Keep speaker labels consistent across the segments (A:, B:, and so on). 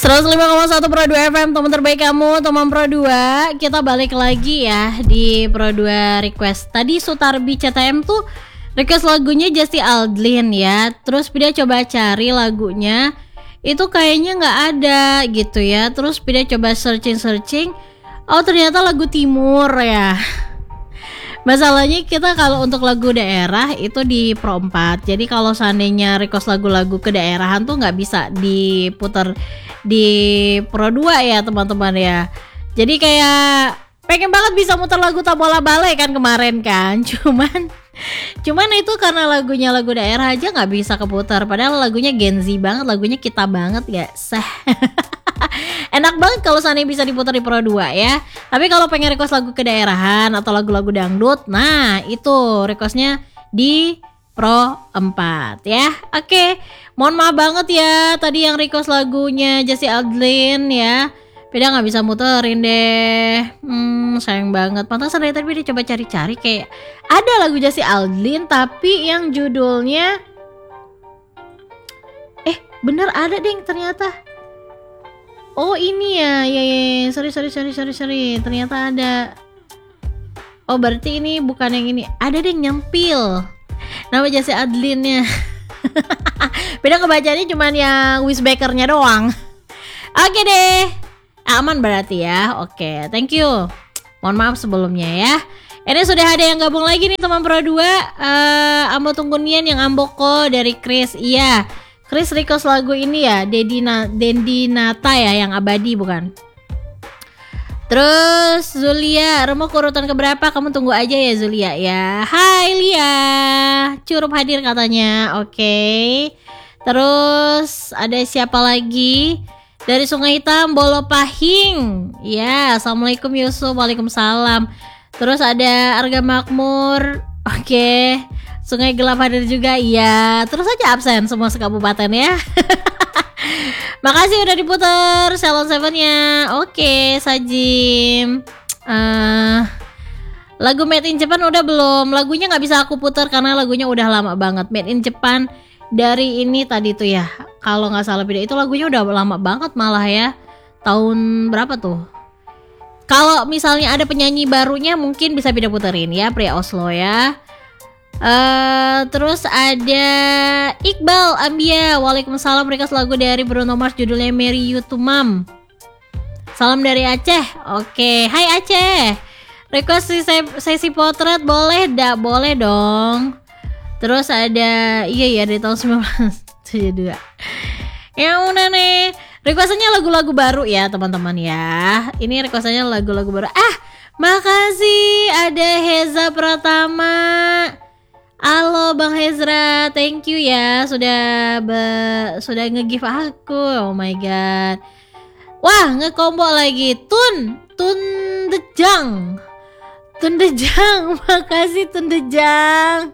A: 105,1 Pro 2 FM, teman terbaik kamu, teman Pro 2. Kita balik lagi ya di Pro 2 request. Tadi Sutarbi CTM tuh request lagunya Justy Aldlin ya. Terus dia coba cari lagunya, itu kayaknya nggak ada gitu ya. Terus dia coba searching, oh ternyata lagu timur ya. Masalahnya kita kalau untuk lagu daerah itu di Pro 4. Jadi kalau seandainya request lagu-lagu kedaerahan tuh nggak bisa diputar di Pro 2 ya teman-teman ya. Jadi kayak pengen banget bisa muter lagu Tabola Balai kan kemarin kan. Cuman itu karena lagunya lagu daerah aja nggak bisa keputar. Padahal lagunya Gen Z banget, lagunya kita banget ya. Enak banget kalau seandainya bisa diputar di Pro 2 ya. Tapi kalau pengen request lagu kedaerahan atau lagu-lagu dangdut, nah itu requestnya di Pro 4 ya. Oke, mohon maaf banget ya tadi yang request lagunya Justy Aldlin ya. Beda gak bisa muterin deh. Sayang banget. Pantasan dari tadi dia coba cari-cari kayak ada lagu Justy Aldlin tapi yang judulnya bener ada deh ternyata. Oh ini ya. Sorry. Ternyata ada. Oh berarti ini bukan yang ini. Ada deh yang nyempil nama Justy Aldlinnya. Beda kebacanya cuman yang Wisbakernya doang. Oke deh, aman berarti ya. Oke, thank you. Mohon maaf sebelumnya ya. Ini sudah ada yang gabung lagi nih teman Pro 2. Ambo tunggu nian yang amboko dari Chris. Iya, Chris request lagu ini ya, Dendi Nata ya, yang abadi bukan? Terus Zulia, remuk urutan keberapa? Kamu tunggu aja ya Zulia ya. Hai Lia, curup hadir katanya. Oke. Terus ada siapa lagi? Dari Sungai Hitam, Bolo Pahing. Ya, assalamualaikum Yusuf. Waalaikumsalam. Terus ada Arga Makmur. Oke. Sungai Gelap hadir juga. Iya. Terus aja absen semua sekabupaten ya. Makasih udah diputar Salon 7-nya. Oke, Sajim. Lagu Made in Japan udah belum? Lagunya nggak bisa aku putar karena lagunya udah lama banget. Made in Japan dari ini tadi tuh ya. Kalau nggak salah beda itu lagunya udah lama banget malah ya. Tahun berapa tuh? Kalau misalnya ada penyanyi barunya mungkin bisa beda puterin ya, Pria Oslo ya. Terus ada Iqbal Ambia. Waalaikumsalam, request lagu dari Bruno Mars judulnya Marry You to Mom. Salam dari Aceh. Oke, hai Aceh. Request sesi potret boleh? Dak boleh dong. Terus ada iya dari tahun 1972. Ya udah nih. Requestnya lagu-lagu baru ya teman-teman ya. Ini requestnya lagu-lagu baru. Makasih ada Heza Pratama. Halo Bang Hezra, thank you ya sudah nge-give aku. Oh my god. Wah, nge-combo lagi. Tundejang. Makasih Tundejang.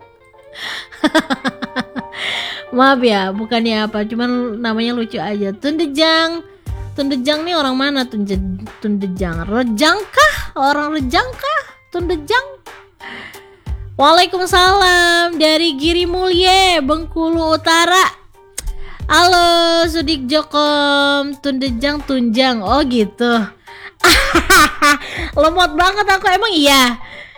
A: Maaf ya, bukannya apa, cuman namanya lucu aja. Tundejang nih orang mana? Tundejang Rejangkah? Orang Rejangkah? Tundejang. Waalaikumsalam dari Giri Mulye, Bengkulu Utara. Halo Sudik Jokom, Tunjang. Oh gitu. Lemot banget aku, emang iya.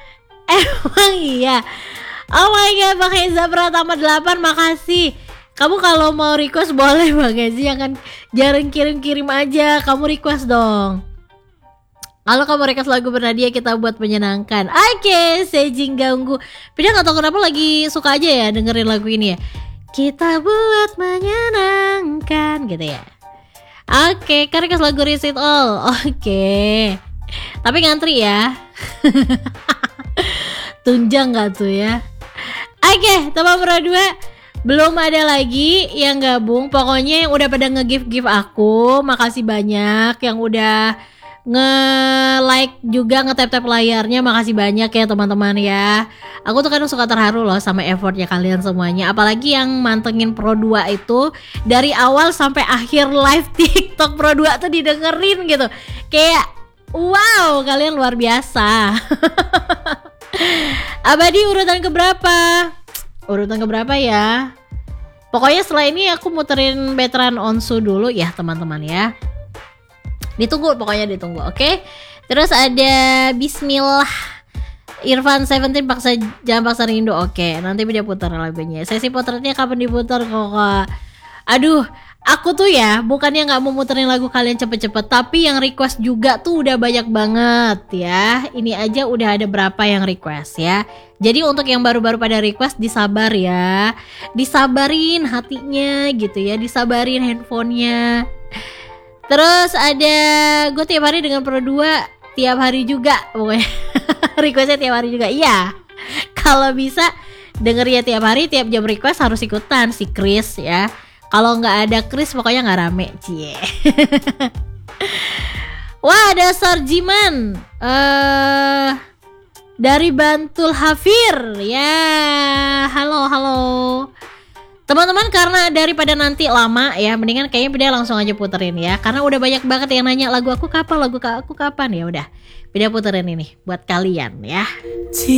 A: Oh my god, Bang Heza Pratama 8, makasih. Kamu kalau mau request boleh Bang Heza, jangan kirim aja, kamu request dong. Kalau kamu request lagu Bernadia kita buat menyenangkan. Oke, Sejing Ganggu. Pindah gak tau kenapa lagi suka aja ya dengerin lagu ini ya. Kita buat menyenangkan gitu ya. Oke, kan request lagu Reset All. Oke. Tapi ngantri ya. Tunjang gak tuh ya. Oke, teman Pro 2. Belum ada lagi yang gabung. Pokoknya yang udah pada nge-give aku, makasih banyak. Yang udah nge-like juga, nge-tap-tap layarnya, makasih banyak ya teman-teman ya. Aku tuh kadang suka terharu loh sama effortnya kalian semuanya. Apalagi yang mantengin Pro 2 itu dari awal sampai akhir live TikTok Pro 2 tuh didengerin gitu. Kayak wow, kalian luar biasa. Abadi urutan keberapa? Urutan keberapa ya? Pokoknya setelah ini aku muterin Veteran Onsu dulu ya teman-teman ya. Ditunggu, pokoknya ditunggu, oke? Terus ada Bismillah Irfan 17 jangan paksa rindu. Oke, nanti dia putar lagunya. Sesi potretnya kapan diputar kok? Aduh, aku tuh ya bukannya nggak mau muterin lagu kalian cepet-cepet, tapi yang request juga tuh udah banyak banget ya. Ini aja udah ada berapa yang request ya. Jadi untuk yang baru-baru pada request disabar ya, disabarin hatinya gitu ya, disabarin handphonenya. Terus ada gue tiap hari dengan Pro 2 tiap hari juga pokoknya. Requestnya tiap hari juga. Iya, kalau bisa denger ya tiap hari, tiap jam request harus ikutan si Chris ya. Kalau nggak ada Chris pokoknya nggak rame, cie. Wah, ada Sarjiman dari Bantul Hafir ya. Halo teman-teman, karena daripada nanti lama ya, mendingan kayaknya Bida langsung aja puterin ya, karena udah banyak banget yang nanya lagu aku kapan ya. Udah Bida puterin ini buat kalian ya.